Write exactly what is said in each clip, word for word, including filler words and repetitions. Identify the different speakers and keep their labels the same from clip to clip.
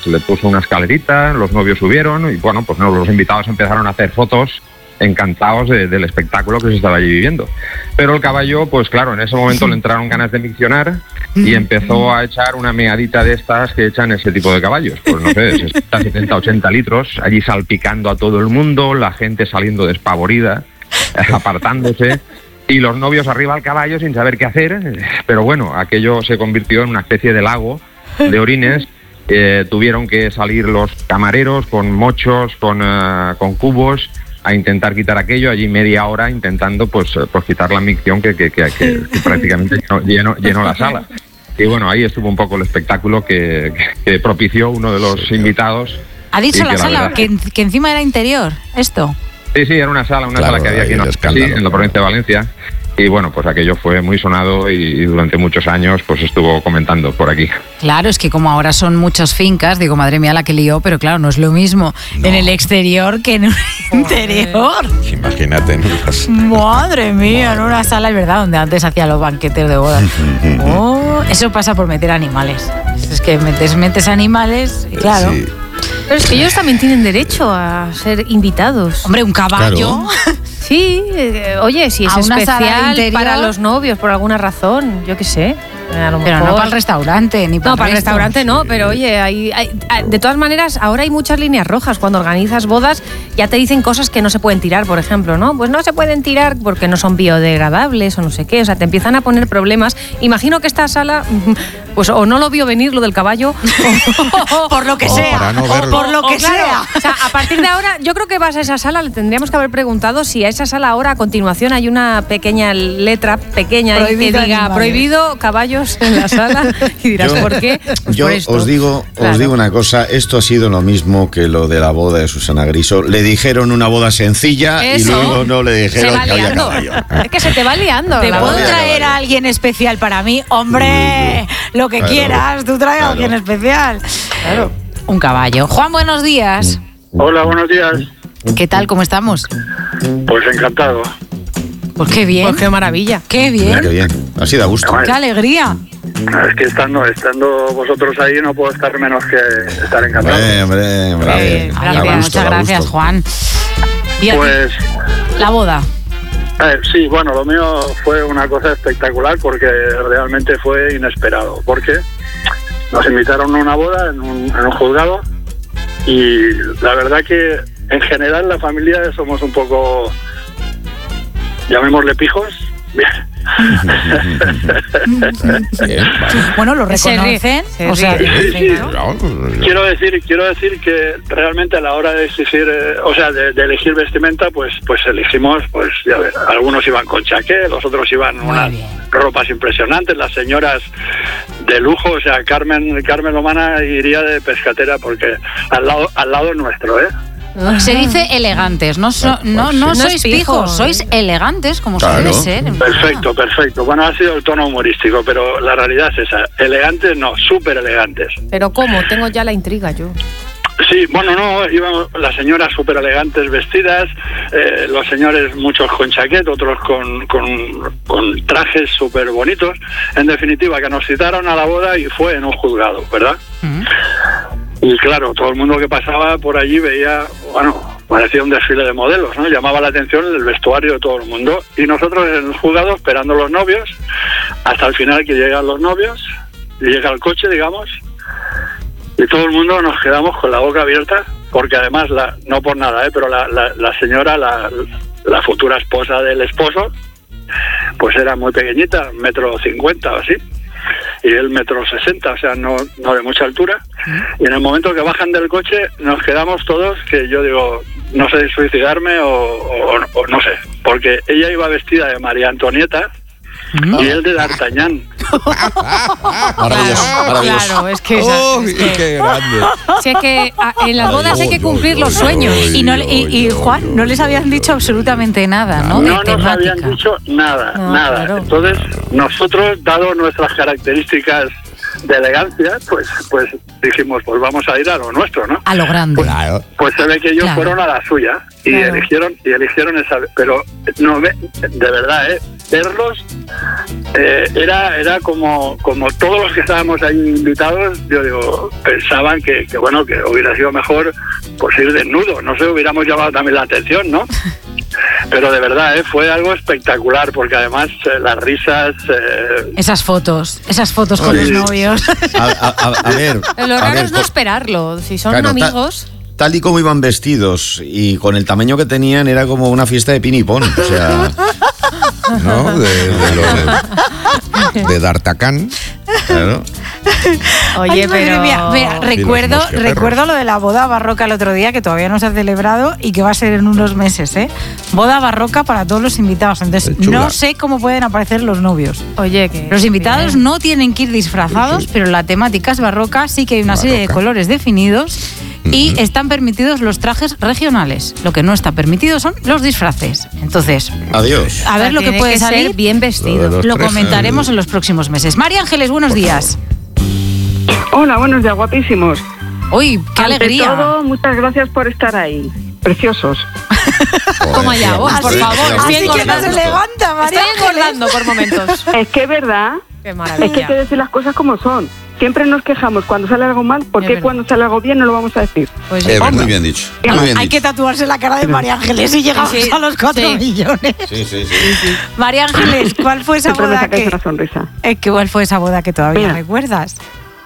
Speaker 1: se le puso una escalerita, los novios subieron y bueno, pues no, los invitados empezaron a hacer fotos encantados de, del espectáculo que se estaba allí viviendo. Pero el caballo, pues claro, en ese momento le entraron ganas de miccionar y empezó a echar una meadita de estas que echan ese tipo de caballos. Pues no sé, sesenta, setenta, ochenta litros, allí salpicando a todo el mundo, la gente saliendo despavorida, apartándose, y los novios arriba al caballo sin saber qué hacer. Pero bueno, aquello se convirtió en una especie de lago de orines. Eh, tuvieron que salir los camareros con mochos, con, uh, con cubos, a intentar quitar aquello, allí media hora intentando pues, pues quitar la micción que, que, que, que, que prácticamente llenó, llenó, llenó la sala. Y bueno, ahí estuvo un poco el espectáculo que, que, que propició uno de los invitados.
Speaker 2: ¿Ha dicho la sala
Speaker 1: verdad,
Speaker 2: que, que encima era interior esto?
Speaker 1: Sí, sí, era una sala, una claro, sala que había aquí en, sí, en la provincia de Valencia. Y bueno, pues aquello fue muy sonado y, y durante muchos años pues estuvo comentando por aquí.
Speaker 2: Claro, es que como ahora son muchas fincas, digo, madre mía la que lió, pero claro, no es lo mismo no. en el exterior que en el interior.
Speaker 3: Imagínate.
Speaker 2: Madre mía, en una sala, es verdad, donde antes hacían los banquetes de bodas. Oh, eso pasa por meter animales. Es que metes, metes animales y claro... Sí.
Speaker 4: Pero es que ellos también tienen derecho a ser invitados.
Speaker 2: Hombre, un caballo...
Speaker 4: Claro. Sí, eh, oye, si es
Speaker 2: a una
Speaker 4: especial
Speaker 2: sala
Speaker 4: para los novios por alguna razón, yo qué sé. A lo
Speaker 2: pero
Speaker 4: mejor...
Speaker 2: no para el restaurante, ni para
Speaker 4: No, para el restaurante no, pero oye, hay, hay, de todas maneras, ahora hay muchas líneas rojas. Cuando organizas bodas, ya te dicen cosas que no se pueden tirar, por ejemplo, ¿no? Pues no se pueden tirar porque no son biodegradables o no sé qué, o sea, te empiezan a poner problemas. Imagino que esta sala, pues o no lo vio venir lo del caballo, o,
Speaker 2: por lo que sea,
Speaker 3: no
Speaker 2: o por lo que
Speaker 4: o, claro,
Speaker 2: sea.
Speaker 4: O sea, a partir de ahora, yo creo que vas a esa sala, le tendríamos que haber preguntado si a esa sala ahora, a continuación, hay una pequeña letra, pequeña, prohibido que diga, animales. Prohibido caballos en la sala. Y dirás,
Speaker 3: yo,
Speaker 4: ¿por qué? Pues
Speaker 3: yo
Speaker 4: por esto.
Speaker 3: os digo, claro. os digo una cosa, esto ha sido lo mismo que lo de la boda de Susana Griso. Le dijeron una boda sencilla
Speaker 4: Eso.
Speaker 3: y luego no le dijeron que había caballo.
Speaker 4: Es que se te va liando.
Speaker 2: ¿Te puedo
Speaker 3: liando,
Speaker 2: traer
Speaker 3: caballo.
Speaker 2: a alguien especial para mí? ¡Hombre! Lo que
Speaker 3: claro.
Speaker 2: quieras, tú traes claro. a alguien especial.
Speaker 4: Claro.
Speaker 2: Un caballo. Juan, buenos días.
Speaker 5: Hola, buenos días.
Speaker 2: ¿Qué tal? ¿Cómo estamos?
Speaker 5: Pues encantado.
Speaker 2: Pues qué bien.
Speaker 4: Pues qué maravilla.
Speaker 2: Qué bien.
Speaker 3: Qué bien. Así da gusto.
Speaker 2: Qué alegría.
Speaker 5: Es que estando, estando vosotros ahí no puedo estar menos que estar encantado.
Speaker 3: Hombre, hombre, hombre.
Speaker 2: Eh, gracias, muchas gracias, Juan. Y
Speaker 5: pues
Speaker 2: la boda.
Speaker 5: Eh, sí, bueno, lo mío fue una cosa espectacular porque realmente fue inesperado. Porque nos invitaron a una boda en un, en un juzgado y la verdad que en general la familia somos un poco, llamémosle pijos. Bien.
Speaker 3: Bien, vale.
Speaker 2: Bueno, lo reconocen.
Speaker 4: Se ríe,
Speaker 2: o
Speaker 4: se
Speaker 2: sea,
Speaker 4: ríe.
Speaker 5: Sí, sí. Quiero decir, quiero decir que realmente a la hora de exigir, eh, o sea, de, de elegir vestimenta, pues, pues elegimos, pues ya ver, algunos iban con chaqué, los otros iban
Speaker 2: Muy
Speaker 5: unas
Speaker 2: bien.
Speaker 5: ropas impresionantes, las señoras de lujo, o sea, Carmen, Carmen Lomana iría de pescatera porque al lado, al lado nuestro, ¿eh?
Speaker 2: se dice elegantes, no, so, no, no,
Speaker 4: No
Speaker 2: sois
Speaker 4: es pijo,
Speaker 2: pijos, sois elegantes como
Speaker 3: Claro.
Speaker 2: se debe ser.
Speaker 5: Perfecto, perfecto. Bueno, ha sido el tono humorístico, pero la realidad es esa. Elegantes, no, súper elegantes.
Speaker 4: Pero ¿cómo? Tengo ya la intriga yo.
Speaker 5: Sí, bueno, no, íbamos las señoras súper elegantes vestidas, eh, los señores muchos con chaqueta, otros con, con, con trajes súper bonitos. En definitiva, que nos citaron a la boda y fue en un juzgado, ¿verdad?
Speaker 2: Mm.
Speaker 5: Y claro, todo el mundo que pasaba por allí veía, bueno, parecía un desfile de modelos, ¿no? Llamaba la atención el vestuario de todo el mundo. Y nosotros en el juzgado esperando los novios, hasta el final que llegan los novios, y llega el coche, digamos, y todo el mundo nos quedamos con la boca abierta, porque además, la, no por nada, ¿eh? pero la, la, la señora, la, la futura esposa del esposo, pues era muy pequeñita, metro cincuenta o así, y él metro sesenta, o sea, no, no de mucha altura. Y en el momento que bajan del coche nos quedamos todos, que yo digo, no sé si suicidarme o, o, o no sé, porque ella iba vestida de María Antonieta y él de D'Artagnan.
Speaker 3: Maravilloso,
Speaker 4: Claro,
Speaker 3: maravilloso.
Speaker 4: claro, es que, esa,
Speaker 3: ¡Oh,
Speaker 4: es que
Speaker 3: qué grande!
Speaker 4: si es que a, en las bodas hay que cumplir los sueños.
Speaker 2: Y, no, y, y Juan, no les habían dicho absolutamente nada, ¿no?
Speaker 5: No
Speaker 2: de
Speaker 5: nos
Speaker 2: temática.
Speaker 5: habían dicho nada,
Speaker 4: No,
Speaker 5: nada.
Speaker 4: claro.
Speaker 5: Entonces, nosotros, dado nuestras características de elegancia, pues pues dijimos, pues vamos a ir a lo nuestro, ¿no?
Speaker 2: A lo grande.
Speaker 3: Claro.
Speaker 5: Pues se ve que ellos
Speaker 2: Claro.
Speaker 5: fueron a la suya y
Speaker 4: Claro.
Speaker 5: eligieron y eligieron esa, pero no ve, de verdad, eh, verlos eh, era era como como todos los que estábamos ahí invitados, yo digo, pensaban que, que bueno, que hubiera sido mejor pues ir desnudo, no sé, hubiéramos llamado también la atención, ¿no? Pero de verdad, ¿eh? Fue algo espectacular, porque además eh, las risas... Eh...
Speaker 2: Esas fotos, esas fotos con
Speaker 3: Oye,
Speaker 2: los novios.
Speaker 3: A, a, a ver,
Speaker 4: Lo
Speaker 3: a
Speaker 4: raro
Speaker 3: ver,
Speaker 4: es no
Speaker 3: co-
Speaker 4: esperarlo. Si son
Speaker 3: claro, ta-
Speaker 4: amigos...
Speaker 3: Tal y como iban vestidos y con el tamaño que tenían, era como una fiesta de pin y pon. O sea,
Speaker 6: ¿no? De, de, lo de, de D'Artagnan.
Speaker 3: claro.
Speaker 4: Oye,
Speaker 2: Ay, madre
Speaker 4: pero...
Speaker 2: mía. Mira, recuerdo,
Speaker 6: mosqueperros.
Speaker 2: recuerdo lo de la boda barroca el otro día, que todavía no se ha celebrado y que va a ser en unos meses, ¿eh? Boda barroca para todos los invitados. Entonces,
Speaker 6: Qué chula.
Speaker 2: no sé cómo pueden aparecer los novios.
Speaker 4: Oye, que...
Speaker 2: Los invitados
Speaker 4: bien.
Speaker 2: no tienen que ir disfrazados,
Speaker 6: Sí, sí.
Speaker 2: pero la temática es barroca, sí que hay una serie de
Speaker 6: Barroca.
Speaker 2: colores definidos y están permitidos los trajes regionales. Lo que no está permitido son los disfraces. Entonces,
Speaker 3: Adiós.
Speaker 2: a ver lo que
Speaker 4: Tiene
Speaker 2: puede
Speaker 4: que ser
Speaker 2: salir.
Speaker 4: bien
Speaker 6: Lo de
Speaker 4: vestido.
Speaker 6: los
Speaker 2: Lo
Speaker 6: tres,
Speaker 2: comentaremos
Speaker 6: eh,
Speaker 2: en los próximos meses. María Ángeles, buenos días.
Speaker 7: Hola, buenos días, guapísimos.
Speaker 2: Uy, qué
Speaker 7: Ante
Speaker 2: alegría.
Speaker 7: todo, muchas gracias por estar ahí. Preciosos.
Speaker 4: Toma ya, vos, por
Speaker 3: Así-
Speaker 4: favor.
Speaker 3: así
Speaker 4: estoy
Speaker 2: que no se
Speaker 4: engordando.
Speaker 2: levanta, María
Speaker 4: Estoy engordando por momentos.
Speaker 7: Es que es verdad,
Speaker 4: Qué
Speaker 7: es que
Speaker 4: maravilla.
Speaker 7: hay que decir las cosas como son. Siempre nos quejamos cuando sale algo mal, ¿por
Speaker 4: Es
Speaker 7: qué
Speaker 4: verdad.
Speaker 7: cuando sale algo bien no lo vamos a decir?
Speaker 4: Pues
Speaker 6: Es
Speaker 3: Muy
Speaker 6: verdad.
Speaker 3: bien dicho. Muy bien
Speaker 2: Hay que
Speaker 3: dicho.
Speaker 2: tatuarse la cara de María Ángeles y llegamos
Speaker 4: Sí,
Speaker 2: a los cuatro
Speaker 4: sí.
Speaker 2: millones.
Speaker 3: Sí, sí, sí.
Speaker 2: María Ángeles, ¿cuál fue esa
Speaker 7: Siempre me
Speaker 2: boda
Speaker 7: sacáis
Speaker 2: que,
Speaker 7: una sonrisa.
Speaker 2: eh, que cuál fue esa boda que todavía
Speaker 7: Mira.
Speaker 2: recuerdas?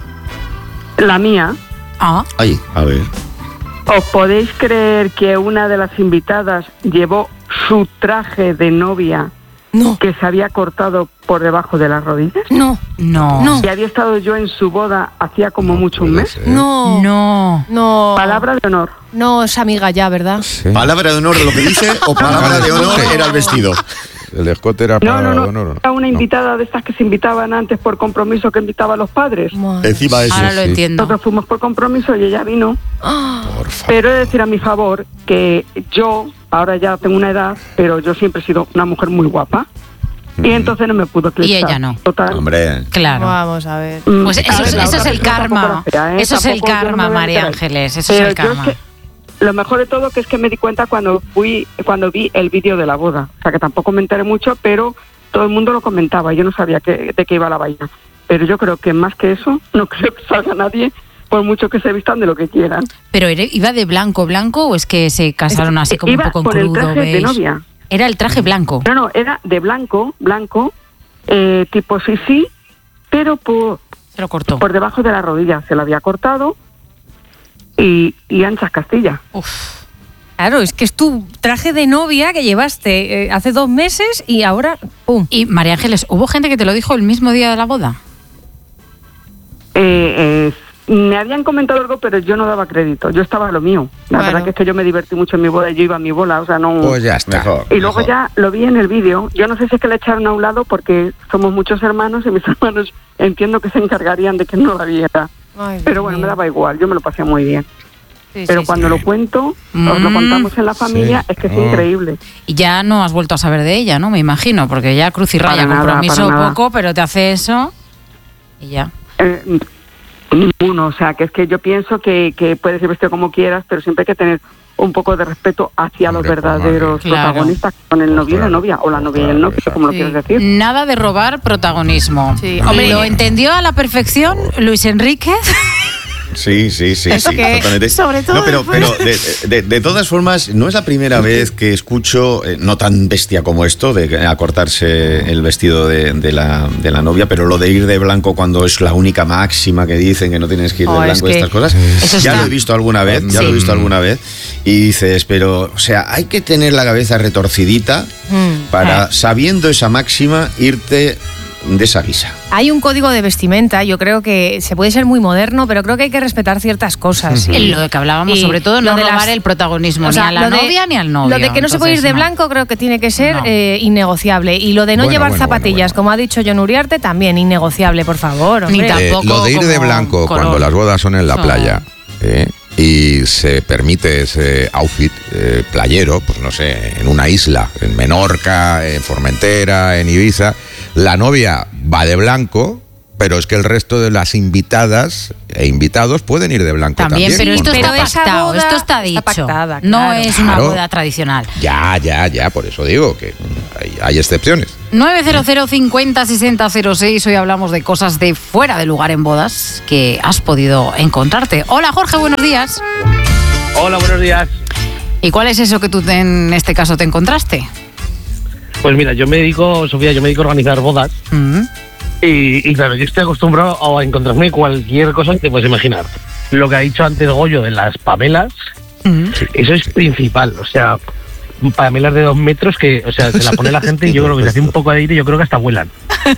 Speaker 7: La mía,
Speaker 2: Ah,
Speaker 3: Ay, a ver.
Speaker 7: ¿os podéis creer que una de las invitadas llevó su traje de novia
Speaker 4: No,
Speaker 7: que se había cortado por debajo de las rodillas?
Speaker 4: no,
Speaker 2: no.
Speaker 4: No.
Speaker 7: Y había estado yo en su boda hacía como mucho un
Speaker 6: Puede
Speaker 7: mes.
Speaker 6: ser.
Speaker 4: no,
Speaker 2: No.
Speaker 4: no.
Speaker 7: Palabra de honor.
Speaker 4: No, es amiga ya, ¿verdad?
Speaker 6: Sí.
Speaker 3: ¿Palabra de honor de lo que dice o palabra de honor era el vestido?
Speaker 6: El escote era
Speaker 7: No,
Speaker 6: para
Speaker 7: no, no.
Speaker 6: honor, ¿o no?
Speaker 7: Era una
Speaker 6: No.
Speaker 7: invitada de estas que se invitaban antes por compromiso, que invitaba a los padres.
Speaker 4: Madre.
Speaker 3: Encima de eso.
Speaker 2: Ahora lo
Speaker 6: sí.
Speaker 2: entiendo.
Speaker 7: Nosotros fuimos por compromiso y ella vino.
Speaker 6: Por favor.
Speaker 7: Pero he de decir a mi favor que yo, ahora ya tengo una edad, pero yo siempre he sido una mujer muy guapa. Y entonces no me pudo eclipsar.
Speaker 2: Y ella no.
Speaker 7: Total.
Speaker 3: Hombre.
Speaker 2: Claro.
Speaker 4: Vamos a ver.
Speaker 7: Mm,
Speaker 2: Pues
Speaker 7: a
Speaker 2: eso,
Speaker 7: ver,
Speaker 2: es-
Speaker 7: la
Speaker 2: eso
Speaker 7: otra
Speaker 2: es el
Speaker 7: persona tampoco
Speaker 2: karma.
Speaker 7: era fea, ¿eh?
Speaker 2: Eso es el
Speaker 7: Tampoco yo no me
Speaker 2: karma,
Speaker 7: voy a
Speaker 2: María
Speaker 7: meter ahí.
Speaker 2: Ángeles. Eso es
Speaker 7: Pero
Speaker 2: el
Speaker 7: yo
Speaker 2: karma.
Speaker 7: que lo mejor de todo que es que me di cuenta cuando fui, cuando vi el vídeo de la boda. O sea que tampoco me enteré mucho, pero todo el mundo lo comentaba. Yo no sabía que, de qué iba la vaina. Pero yo creo que más que eso, no creo que salga nadie, por mucho que se vistan de lo que quieran.
Speaker 2: ¿Pero era- iba de blanco, blanco o es que se casaron así como
Speaker 7: Iba
Speaker 2: un poco en
Speaker 7: con el
Speaker 2: crudo,
Speaker 7: traje de
Speaker 2: beige?
Speaker 7: novia.
Speaker 2: Era el traje blanco.
Speaker 7: No, no, era de blanco, blanco, eh, tipo sí, sí, pero por,
Speaker 2: Se lo cortó.
Speaker 7: por debajo de la rodilla. Se lo había cortado y, y anchas Castilla.
Speaker 2: Uf.
Speaker 4: Claro, es que es tu traje de novia que llevaste eh, hace dos meses y ahora, ¡pum!
Speaker 2: Y María Ángeles, ¿hubo gente que te lo dijo el mismo día de la boda?
Speaker 7: Eh, eh, me habían comentado algo, pero yo no daba crédito. Yo estaba a lo mío. La
Speaker 4: Bueno.
Speaker 7: verdad que es que yo me divertí mucho en mi boda y yo iba a mi bola, o sea, no...
Speaker 6: Pues ya está.
Speaker 3: Mejor.
Speaker 7: Y luego
Speaker 3: mejor.
Speaker 7: ya lo vi en el vídeo. Yo no sé si es que le echaron a un lado porque somos muchos hermanos y mis hermanos entiendo que se encargarían de que no la viera.
Speaker 4: Ay, Dios
Speaker 7: Pero bueno,
Speaker 4: mío.
Speaker 7: me daba igual, yo me lo pasé muy bien.
Speaker 4: Sí,
Speaker 7: Pero
Speaker 4: sí,
Speaker 7: cuando
Speaker 4: sí.
Speaker 7: lo cuento, os lo
Speaker 2: Mm.
Speaker 7: contamos en la familia, es que es
Speaker 6: Oh.
Speaker 7: increíble.
Speaker 2: Y ya no has vuelto a saber de ella, ¿no? Me imagino, porque ya cruz y raya,
Speaker 7: Para nada,
Speaker 2: compromiso
Speaker 7: para nada.
Speaker 2: poco, pero te hace eso y ya.
Speaker 7: Eh, ninguno, o sea, que es que yo pienso que, que puedes ir vestido como quieras, pero siempre hay que tener un poco de respeto hacia
Speaker 6: Hombre,
Speaker 7: los verdaderos
Speaker 2: pues, claro.
Speaker 7: protagonistas, con el
Speaker 6: Pues
Speaker 7: novio y la
Speaker 6: claro.
Speaker 7: novia, o la novia y el
Speaker 6: Claro,
Speaker 7: novio,
Speaker 6: exacto.
Speaker 7: como lo
Speaker 4: Sí.
Speaker 7: quieres decir.
Speaker 2: Nada de robar protagonismo.
Speaker 4: Sí,
Speaker 2: Hombre,
Speaker 4: y-
Speaker 2: lo entendió a la perfección Luis Enríquez.
Speaker 3: Sí, sí, sí,
Speaker 4: Es
Speaker 3: sí,
Speaker 4: que,
Speaker 3: totalmente.
Speaker 2: sobre todo
Speaker 3: No, pero,
Speaker 2: después-
Speaker 3: pero de, de- de todas formas, no es la primera vez que escucho, eh, no tan bestia como esto, de acortarse el vestido de, de la, de la novia, pero lo de ir de blanco cuando es la única máxima que dicen que no tienes que ir de
Speaker 2: Oh, es
Speaker 3: blanco,
Speaker 2: que
Speaker 3: estas cosas,
Speaker 2: eso
Speaker 3: ya
Speaker 2: está.
Speaker 3: lo he visto alguna vez, ya
Speaker 2: Sí.
Speaker 3: lo he visto alguna vez, y dices, pero, o sea, hay que tener la cabeza retorcidita
Speaker 4: Mm.
Speaker 3: para,
Speaker 2: Eh.
Speaker 3: sabiendo esa máxima, irte de esa guisa.
Speaker 4: Hay un código de vestimenta, yo creo que se puede ser muy moderno, pero creo que hay que respetar ciertas cosas.
Speaker 2: En lo de que hablábamos,
Speaker 4: Y
Speaker 2: sobre todo, no
Speaker 4: lo de las-
Speaker 2: robar el protagonismo
Speaker 4: O sea,
Speaker 2: ni a la
Speaker 4: lo de-
Speaker 2: novia ni al novio.
Speaker 4: Lo de que no se puede ir de
Speaker 2: Entonces, no.
Speaker 4: blanco creo que tiene que ser
Speaker 2: No.
Speaker 4: eh, innegociable. Y lo de no
Speaker 6: Bueno,
Speaker 4: llevar
Speaker 6: bueno,
Speaker 4: zapatillas,
Speaker 6: bueno, bueno.
Speaker 4: como ha dicho John Uriarte, también innegociable, por favor.
Speaker 2: Ni
Speaker 4: hombre.
Speaker 2: tan-
Speaker 6: Eh,
Speaker 2: Tampoco
Speaker 6: lo de ir de
Speaker 2: como
Speaker 6: blanco
Speaker 2: color.
Speaker 6: cuando las bodas son en la
Speaker 2: Eso.
Speaker 6: playa ¿eh? y se permite ese outfit eh, playero, pues no sé, en una isla, en Menorca, en Formentera, en Ibiza, la novia va de blanco Pero es que el resto de las invitadas e invitados pueden ir de blanco también.
Speaker 2: También, pero esto
Speaker 6: ¿no?
Speaker 2: está
Speaker 4: Pero esa
Speaker 2: pactado,
Speaker 4: boda
Speaker 2: esto está dicho.
Speaker 4: está pactada,
Speaker 2: No
Speaker 4: claro.
Speaker 2: es una
Speaker 6: Claro.
Speaker 2: boda tradicional.
Speaker 6: Ya, ya, ya, por eso digo que hay, hay excepciones.
Speaker 2: nueve cero cero cincuenta sesenta cero seis. Hoy hablamos de cosas de fuera de lugar en bodas que has podido encontrarte. Hola Jorge, buenos días.
Speaker 8: Hola, buenos días.
Speaker 2: ¿Y cuál es eso que tú te- en este caso te encontraste?
Speaker 8: Pues mira, yo me dedico, Sofía, yo me dedico a organizar bodas
Speaker 2: Mm.
Speaker 8: y, y claro, yo estoy acostumbrado a encontrarme cualquier cosa que te puedes imaginar. Lo que ha dicho antes Goyo de las pamelas,
Speaker 2: Mm.
Speaker 8: eso es principal, o sea, pamelas de dos metros que, o sea, se la pone la gente y yo creo que se hace un poco de aire y yo creo que hasta vuelan.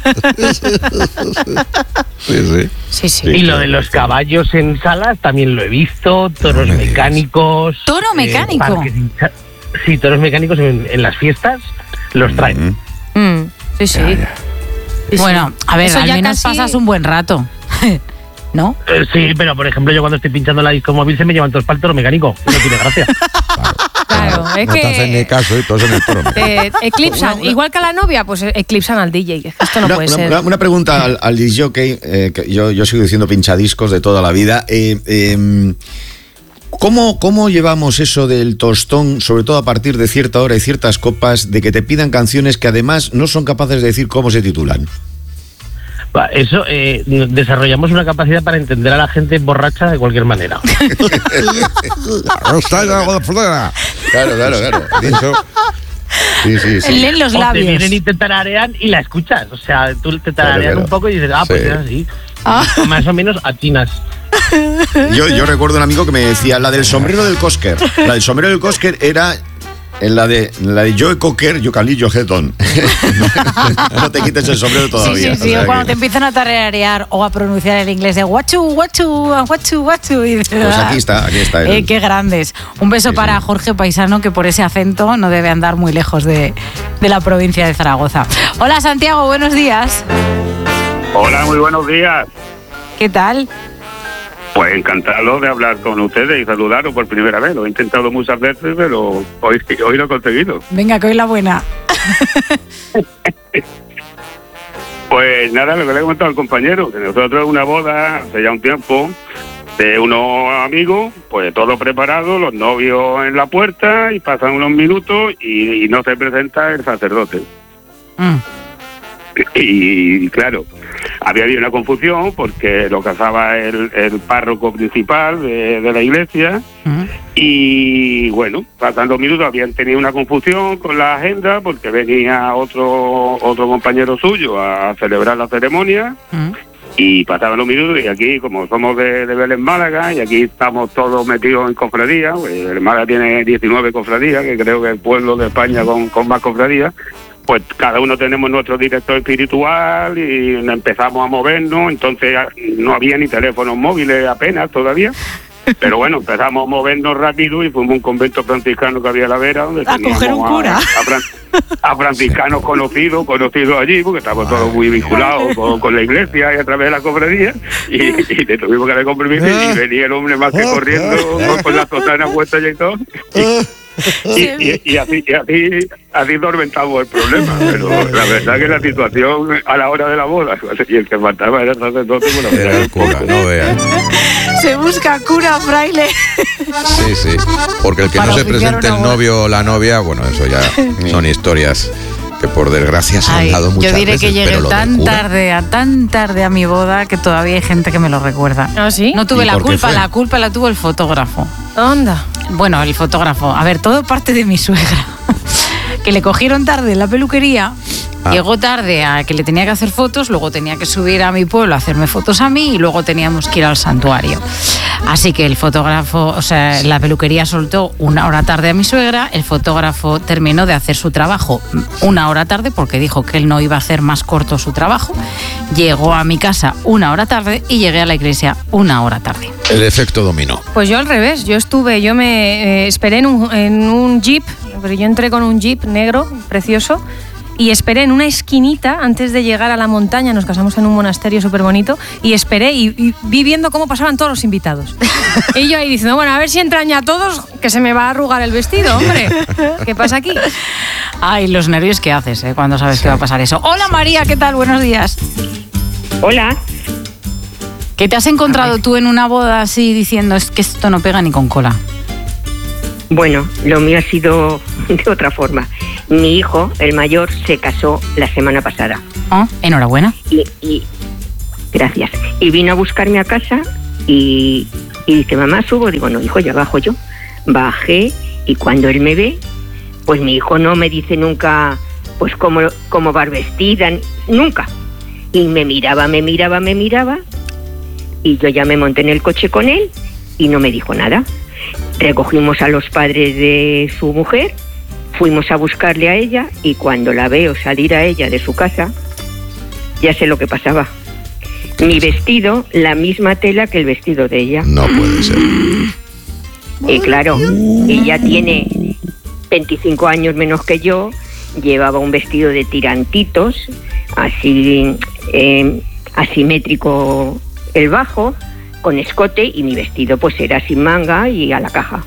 Speaker 6: Sí, sí.
Speaker 2: Sí, sí.
Speaker 8: Y lo de los caballos en salas también lo he visto, toros
Speaker 6: No me digas.
Speaker 8: mecánicos.
Speaker 2: ¿Toro mecánico?
Speaker 8: parques hincha- sí, toros mecánicos en, en las fiestas los traen.
Speaker 6: Mm.
Speaker 4: Mm, sí, sí.
Speaker 6: Ya, ya.
Speaker 4: Sí, sí.
Speaker 2: Bueno, a ver,
Speaker 4: Eso
Speaker 2: al
Speaker 4: ya
Speaker 2: menos
Speaker 4: casi-
Speaker 2: pasas un buen rato. ¿No?
Speaker 8: Eh, sí, pero por ejemplo yo cuando estoy pinchando la disco móvil se me llevan todos para el toro mecánico. No tiene gracia.
Speaker 4: Claro, es
Speaker 6: no te hacen ni
Speaker 4: que
Speaker 6: caso y todos en el toro.
Speaker 4: eh, eclipsan, igual que a la novia, pues eh, eclipsan al D J. Es que esto no
Speaker 3: una,
Speaker 4: puede
Speaker 3: una-
Speaker 4: ser.
Speaker 3: una- una pregunta al, al disc jockey, eh, que yo, yo sigo diciendo pinchadiscos de toda la vida. Eh, eh, ¿cómo, ¿Cómo llevamos eso del tostón, sobre todo a partir de cierta hora y ciertas copas, de que te pidan canciones que además no son capaces de decir cómo se titulan?
Speaker 8: Va, Eso, eh, desarrollamos una capacidad para entender a la gente borracha de cualquier manera.
Speaker 6: No está en algo de fruta.
Speaker 3: Claro, claro, claro.
Speaker 6: Eso. Sí, sí, sí.
Speaker 2: Leen los
Speaker 8: O te
Speaker 2: labios.
Speaker 8: vienen y te tararean y la escuchas. O sea, tú te tararean
Speaker 3: Claro, claro.
Speaker 8: un poco y dices, ah, pues
Speaker 6: Sí.
Speaker 8: es así.
Speaker 2: Ah.
Speaker 8: Y más o menos atinas.
Speaker 3: Yo, yo recuerdo un amigo que me decía, la del sombrero del Cosquer. La del sombrero del Cosquer era en la de la de Joe Cocker, Yocalillo Headon. No te quites el sombrero
Speaker 2: Sí,
Speaker 3: todavía.
Speaker 2: sí, sí.
Speaker 3: o sea
Speaker 2: O cuando
Speaker 3: que-
Speaker 2: te empiezan a tararear o a pronunciar el inglés de guachu, guachu, guachu, guachu. Y dices,
Speaker 3: Pues aquí está, aquí está. el-
Speaker 2: Eh, qué grandes. Un beso
Speaker 3: Sí,
Speaker 2: para
Speaker 3: sí.
Speaker 2: Jorge Paisano, que por ese acento no debe andar muy lejos de, de la provincia de Zaragoza. Hola Santiago, buenos días.
Speaker 9: Hola, muy buenos días.
Speaker 2: ¿Qué tal?
Speaker 9: Pues encantado de hablar con ustedes y saludaros por primera vez. Lo he intentado muchas veces, pero hoy, hoy lo he conseguido.
Speaker 2: Venga, que hoy la buena.
Speaker 9: Pues nada, lo que le he comentado al compañero, que nosotros una boda hace ya un tiempo de unos amigos, pues todo preparado, los novios en la puerta y pasan unos minutos y, y no se presenta el sacerdote.
Speaker 2: Mm.
Speaker 9: Y claro, había habido una confusión porque lo casaba el, el párroco principal de, de la iglesia
Speaker 2: Mm.
Speaker 9: y bueno, pasando minutos habían tenido una confusión con la agenda porque venía otro otro compañero suyo a celebrar la ceremonia
Speaker 2: Mm.
Speaker 9: y pasaban los minutos y aquí como somos de, de Belén Málaga y aquí estamos todos metidos en cofradías, pues Belén Málaga tiene diecinueve cofradías, que creo que es el pueblo de España con, con más cofradías. Pues cada uno tenemos nuestro director espiritual y empezamos a movernos, entonces no había ni teléfonos móviles apenas todavía, pero bueno, empezamos a movernos rápido y fuimos a un convento franciscano que había a la vera, donde
Speaker 2: A
Speaker 9: teníamos
Speaker 2: coger un cura.
Speaker 9: A, a fran- a franciscanos conocidos, conocidos allí, porque estamos todos muy vinculados con, con la iglesia y a través de la cofradía, y, y le tuvimos que dar compromiso y venía el hombre más que corriendo con, con la sotana puesta y todo. Y, y, y, y así, y así, así solventamos el problema, pero la verdad que la situación a la hora de la boda, y el que faltaba era el sacerdote, bueno,
Speaker 6: Era el cura, no veas.
Speaker 2: Se busca cura, fraile.
Speaker 6: Sí, sí. Porque el que
Speaker 2: Para
Speaker 6: no se
Speaker 2: oficiar
Speaker 6: presente
Speaker 2: una
Speaker 6: el
Speaker 2: boda.
Speaker 6: novio o la novia, bueno, eso ya son historias que por desgracia se han
Speaker 2: Ay,
Speaker 6: dado muchas
Speaker 2: yo diré
Speaker 6: veces.
Speaker 2: que llegué
Speaker 6: pero lo del
Speaker 2: tan
Speaker 6: cura-
Speaker 2: tarde, a tan tarde a mi boda que todavía hay gente que me lo recuerda.
Speaker 4: ¿Ah, sí?
Speaker 2: No tuve
Speaker 6: ¿Y
Speaker 2: la
Speaker 6: por qué
Speaker 2: culpa,
Speaker 6: fue?
Speaker 2: la culpa la tuvo el fotógrafo.
Speaker 4: Onda.
Speaker 2: Bueno, el fotógrafo. A ver, todo parte de mi suegra. Que le cogieron tarde en la peluquería.
Speaker 6: Ah.
Speaker 2: Llegó tarde a que le tenía que hacer fotos, luego tenía que subir a mi pueblo a hacerme fotos a mí y luego teníamos que ir al santuario. Así que el fotógrafo, o sea, la peluquería soltó una hora tarde a mi suegra, el fotógrafo terminó de hacer su trabajo una hora tarde porque dijo que él no iba a hacer más corto su trabajo. Llegó a mi casa una hora tarde y llegué a la iglesia una hora tarde.
Speaker 6: El efecto dominó.
Speaker 4: Pues yo al revés, yo estuve, yo me eh, esperé en un, en un jeep, pero yo entré con un jeep negro, precioso, y esperé en una esquinita antes de llegar a la montaña, nos casamos en un monasterio súper bonito, y esperé y, y vi viendo cómo pasaban todos los invitados. Y yo ahí diciendo, bueno, a ver si entran ya todos, que se me va a arrugar el vestido, hombre. ¿Qué pasa aquí?
Speaker 2: Ay, los nervios que haces, ¿eh? Cuando sabes que va a pasar eso. Hola María, ¿qué tal? Buenos días.
Speaker 10: Hola,
Speaker 2: ¿Qué te has encontrado tú en una boda así diciendo es que esto no pega ni con cola?
Speaker 10: Bueno, lo mío ha sido de otra forma. Mi hijo, el mayor, se casó la semana pasada.
Speaker 2: Oh, enhorabuena.
Speaker 10: Y, y gracias. Y vino a buscarme a casa y, y dice, mamá, subo. Digo, no, hijo, ya bajo yo. Bajé y cuando él me ve, pues mi hijo no me dice nunca, pues cómo, cómo va vestida, nunca. Y me miraba, me miraba, me miraba. Y yo ya me monté en el coche con él y no me dijo nada. Recogimos a los padres de su mujer, fuimos a buscarle a ella y cuando la veo salir a ella de su casa, ya sé lo que pasaba. Mi vestido, la misma tela que el vestido de ella.
Speaker 6: No puede ser.
Speaker 10: Y claro, ella tiene veinticinco años menos que yo, llevaba un vestido de tirantitos, así eh, asimétrico el bajo, con escote, y mi vestido pues era sin manga y a la caja.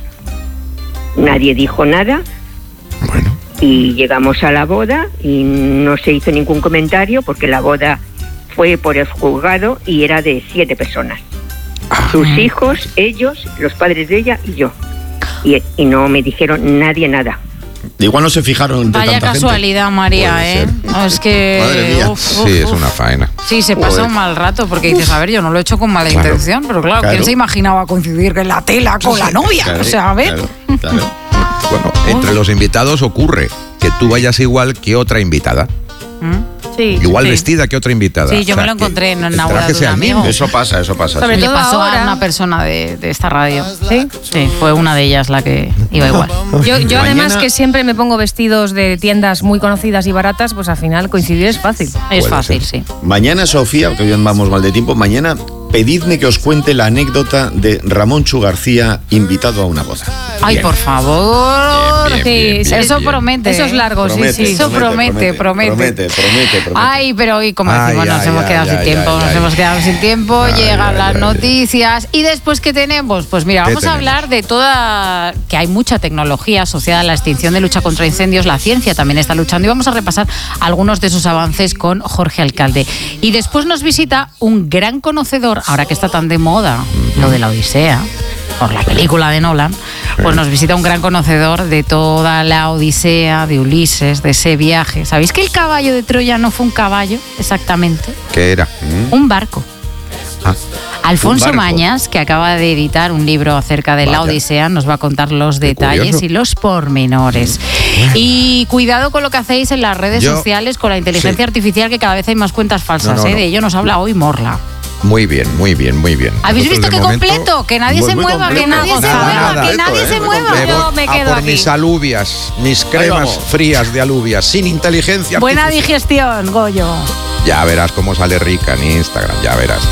Speaker 10: Nadie dijo nada.
Speaker 6: Bueno.
Speaker 10: Y llegamos a la boda y no se hizo ningún comentario porque la boda fue por el juzgado y era de siete personas. Sus hijos, ellos, los padres de ella y yo. Y, y no me dijeron nadie nada.
Speaker 3: Igual no se fijaron de
Speaker 2: Vaya
Speaker 3: tanta
Speaker 2: casualidad,
Speaker 3: gente.
Speaker 2: María, ¿eh? No, es que...
Speaker 3: Madre mía.
Speaker 2: uf, uf,
Speaker 6: Sí, es
Speaker 2: uf.
Speaker 6: una faena.
Speaker 2: Sí, se pasa
Speaker 3: Joder.
Speaker 2: un mal rato porque dices, a ver, yo no lo he hecho con mala
Speaker 6: Claro.
Speaker 2: intención, pero claro, ¿quién
Speaker 3: Claro.
Speaker 2: se imaginaba coincidir en la tela con la novia?
Speaker 3: Claro,
Speaker 2: O sea, a ver.
Speaker 3: claro, claro.
Speaker 6: Bueno, entre los invitados ocurre que tú vayas igual que otra invitada.
Speaker 2: ¿Mm?
Speaker 4: Sí.
Speaker 6: Igual
Speaker 2: Sí.
Speaker 6: vestida que otra invitada.
Speaker 2: Sí, yo
Speaker 6: O sea,
Speaker 2: me lo encontré
Speaker 6: que
Speaker 2: en una
Speaker 6: el
Speaker 2: boda
Speaker 6: traje
Speaker 2: de
Speaker 6: sea
Speaker 2: un
Speaker 6: el mismo.
Speaker 2: amigo.
Speaker 3: Eso pasa, eso pasa.
Speaker 4: Sobre
Speaker 3: sí.
Speaker 2: Le
Speaker 4: todo
Speaker 2: pasó
Speaker 4: ahora.
Speaker 2: a una persona de, de esta radio.
Speaker 4: ¿Sí?
Speaker 2: Sí, fue una de ellas la que iba igual.
Speaker 4: Yo, yo además
Speaker 3: Mañana-
Speaker 4: que siempre me pongo vestidos de tiendas muy conocidas y baratas, pues al final coincidir es fácil.
Speaker 2: Es
Speaker 6: Puede
Speaker 2: fácil,
Speaker 6: ser.
Speaker 2: sí.
Speaker 3: Mañana, Sofía, que hoy vamos mal de tiempo, mañana pedidme que os cuente la anécdota de Ramón Chu García invitado a una boda.
Speaker 2: Ay,
Speaker 3: Bien.
Speaker 2: por favor.
Speaker 6: Bien, bien,
Speaker 4: Sí,
Speaker 6: bien,
Speaker 4: sí,
Speaker 6: bien,
Speaker 2: Eso
Speaker 6: bien.
Speaker 2: promete.
Speaker 4: Eso es
Speaker 2: ¿eh?
Speaker 4: largo, sí,
Speaker 3: Promete,
Speaker 4: sí.
Speaker 2: Eso promete, promete.
Speaker 3: Promete, promete, promete.
Speaker 2: Ay, pero hoy, como
Speaker 6: Ay,
Speaker 2: decimos, nos
Speaker 6: ay,
Speaker 2: hemos
Speaker 6: ay,
Speaker 2: quedado
Speaker 6: ay,
Speaker 2: sin tiempo,
Speaker 6: ay,
Speaker 2: nos
Speaker 6: ay.
Speaker 2: hemos quedado sin tiempo,
Speaker 6: Ay,
Speaker 2: llegan
Speaker 6: ay,
Speaker 2: las
Speaker 6: ay.
Speaker 2: noticias y después, ¿qué tenemos? Pues mira,
Speaker 6: ¿Qué
Speaker 2: vamos a
Speaker 6: tenemos?
Speaker 2: hablar de toda, que hay mucha tecnología asociada a la extinción de lucha contra incendios, la ciencia también está luchando y vamos a repasar algunos de sus avances con Jorge Alcalde. Y después nos visita un gran conocedor, ahora que está tan de moda lo de la Odisea, por la película de Nolan, pues nos visita un gran conocedor de toda la Odisea, de Ulises, de ese viaje. ¿Sabéis que el caballo de Troya no fue un caballo exactamente?
Speaker 6: ¿Qué era?
Speaker 2: Un barco.
Speaker 6: Ah,
Speaker 2: Alfonso
Speaker 3: barco.
Speaker 2: Mañas, que acaba de editar un libro acerca de la
Speaker 6: Vaya.
Speaker 2: Odisea, nos va a contar los detalles
Speaker 6: curioso.
Speaker 2: y los pormenores. Y cuidado con lo que hacéis en las redes
Speaker 6: Yo-
Speaker 2: sociales con la inteligencia
Speaker 6: sí.
Speaker 2: artificial, que cada vez hay más cuentas falsas.
Speaker 6: No, no,
Speaker 2: ¿eh?
Speaker 6: no.
Speaker 2: De ello nos habla hoy Morla.
Speaker 6: muy bien, muy bien, muy bien.
Speaker 2: ¿Habéis
Speaker 6: Nosotros
Speaker 2: visto
Speaker 6: de
Speaker 2: qué
Speaker 6: momento-
Speaker 2: completo? Que nadie
Speaker 3: Muy,
Speaker 2: se
Speaker 3: muy
Speaker 2: mueva, que
Speaker 3: completo.
Speaker 2: nadie se
Speaker 6: Nada,
Speaker 2: mueva,
Speaker 6: nada.
Speaker 2: que nadie
Speaker 3: Completo,
Speaker 2: se
Speaker 3: ¿eh? Muy
Speaker 2: mueva.
Speaker 6: Me
Speaker 4: Yo
Speaker 6: voy
Speaker 4: me
Speaker 6: a
Speaker 4: quedo
Speaker 6: por
Speaker 4: aquí.
Speaker 6: mis alubias, mis cremas
Speaker 3: vamos.
Speaker 6: frías de alubias, sin inteligencia
Speaker 2: Buena
Speaker 6: artificial.
Speaker 2: digestión, Goyo.
Speaker 6: Ya verás cómo sale rica en Instagram, ya verás.